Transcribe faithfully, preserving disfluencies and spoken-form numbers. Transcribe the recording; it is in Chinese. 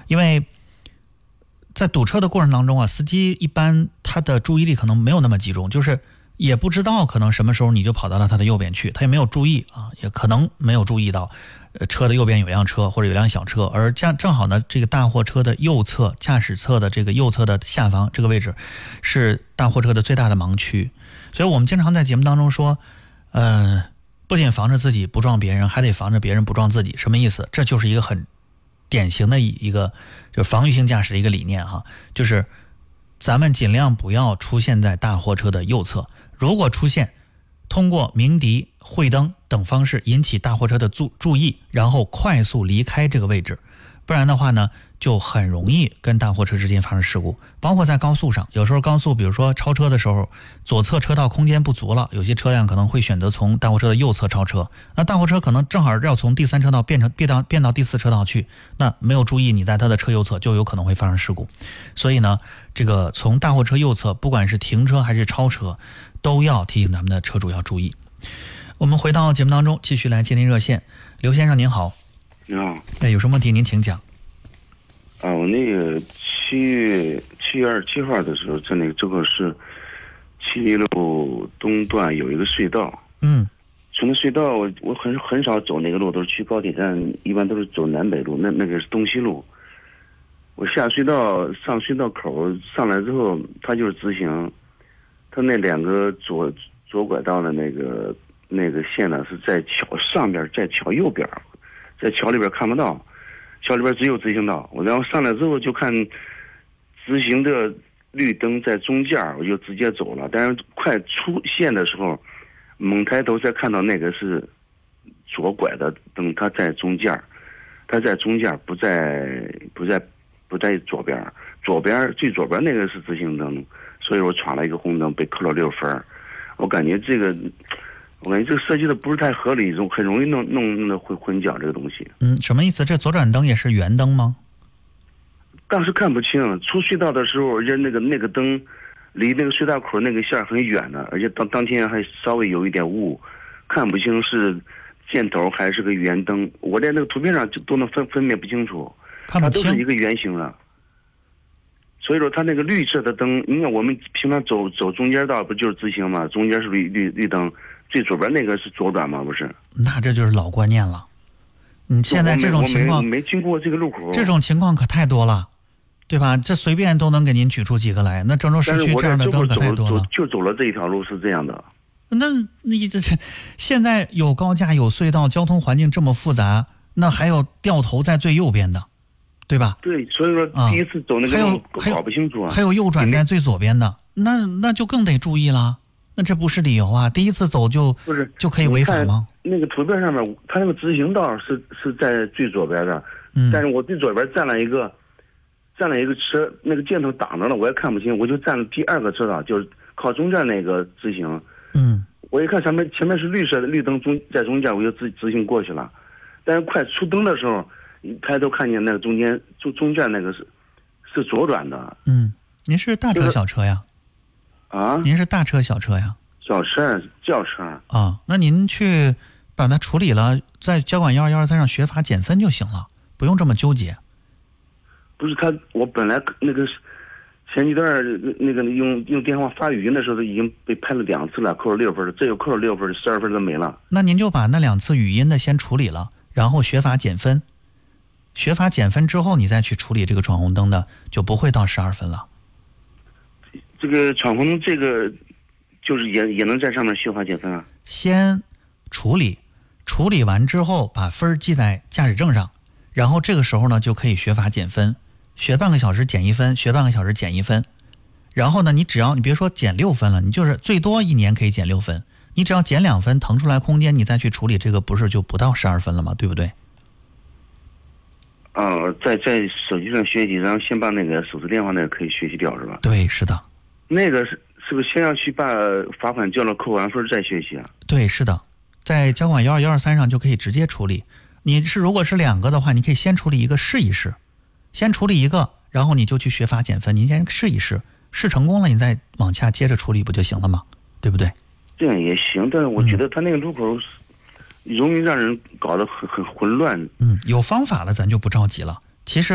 因为在堵车的过程当中啊，司机一般他的注意力可能没有那么集中，就是也不知道可能什么时候你就跑到了他的右边去，他也没有注意啊，也可能没有注意到呃车的右边有辆车或者有辆小车，而正正好呢，这个大货车的右侧驾驶侧的这个右侧的下方这个位置是大货车的最大的盲区，所以我们经常在节目当中说，呃，不仅防着自己不撞别人，还得防着别人不撞自己。什么意思？这就是一个很典型的一个就是防御性驾驶的一个理念哈，就是咱们尽量不要出现在大货车的右侧，如果出现，通过鸣笛、会灯等方式引起大货车的注注意，然后快速离开这个位置，不然的话呢，就很容易跟大货车之间发生事故。包括在高速上，有时候高速比如说超车的时候，左侧车道空间不足了，有些车辆可能会选择从大货车的右侧超车，那大货车可能正好要从第三车道变成变到变到第四车道去，那没有注意你在它的车右侧，就有可能会发生事故。所以呢，这个从大货车右侧，不管是停车还是超车，都要提醒咱们的车主要注意。我们回到节目当中，继续来接听热线。刘先生您好。 你好。 哎，有什么问题您请讲。 啊，我那个七月七月二十七号的时候，在那个这个是七一路东段有一个隧道。 嗯。 从那隧道我我很很少走那个路，都是去高铁站，一般都是走南北路，那那个是东西路。我下隧道上隧道口上来之后，它就是直行，它那两个左左拐道的那个那个线呢是在桥上边，在桥右边，在桥里边看不到，桥里边只有直行道。我然后上来之后就看直行的绿灯在中间，我就直接走了。但是快出线的时候，猛抬头才看到那个是左拐的灯，它在中间，它在中间，不在不在不在左边，左边最左边那个是直行灯，所以我闯了一个红灯，被扣了六分。我感觉这个，我感觉这个设计的不是太合理，很容易弄弄弄的混混淆这个东西。 嗯，什么意思？这左转灯也是圆灯吗？ 当时看不清，出隧道的时候，人那个那个灯离那个隧道口那个线很远的，而且当当天还稍微有一点雾，看不清是箭头还是个圆灯。我在那个图片上就都能分分辨不清楚， 看不清， 它都是一个圆形的。所以说，它那个绿色的灯，你看我们平常走走中间道不就是直行吗？中间是绿绿绿灯，最左边那个是左转吗？不是？ 那这就是老观念了。你现在这种情况， 我 没, 我没经过这个路口， 这种情况可太多了，对吧？这随便都能给您举出几个来。那郑州市区这样的灯可太多了。 就走了这一条路是这样的。 那你这现在有高架有隧道，交通环境这么复杂，那还有掉头在最右边的。对吧？ 对，所以说第一次走那个路搞不清楚啊。 还有右转在最左边的，那那就更得注意了。那这不是理由啊！第一次走就不是就可以违法吗？ 那个图片上面，它那个直行道是是在最左边的，嗯，但是我最左边站了一个站了一个车，那个箭头挡着了，我也看不清，我就站了第二个车道，就是靠中间那个直行。 嗯， 我一看前面前面是绿色的绿灯中在中间，我就直直行过去了，但是快出灯的时候。抬头看见那个中间中中间那个是是左转的。 嗯，您是大车小车呀？ 啊？ 您是大车小车呀？ 小车轿车。 啊，那您去把它处理了，在交管一二一二三上学法减分就行了，不用这么纠结。 不是他，我本来那个前几段那个用用电话发语音的时候，已经被拍了两次了，扣了六分了，这又扣了六分，十二分都没了。 那您就把那两次语音的先处理了，然后学法减分。学法减分之后，你再去处理这个闯红灯的，就不会到十二分了。 这个闯红灯，这个就是也也能在上面学法减分啊。 先处理，处理完之后把分记在驾驶证上，然后这个时候呢就可以学法减分，学半个小时减一分，学半个小时减一分。然后呢，你只要你别说减六分了，你就是最多一年可以减六分，你只要减两分腾出来空间，你再去处理这个，不是就不到十二分了吗？对不对？ 啊、呃，在在手机上学习，然后先把那个手持电话那个可以学习掉，是吧？ 对，是的。 那个是是不是先要去把罚款交了，扣完分再学习啊？ 对，是的，在交管一二一二三上就可以直接处理。你是如果是两个的话，你可以先处理一个试一试，先处理一个，然后你就去学法减分，你先试一试，试成功了，你再往下接着处理不就行了吗？对不对？ 这样也行，但是我觉得他那个路口。嗯，容易让人搞得很很混乱。 嗯，有方法了，咱就不着急了。其实。